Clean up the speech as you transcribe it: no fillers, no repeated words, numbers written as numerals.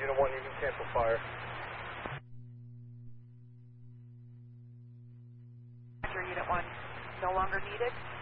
Unit 1, you can cancel fire. Roger, Unit 1, no longer needed.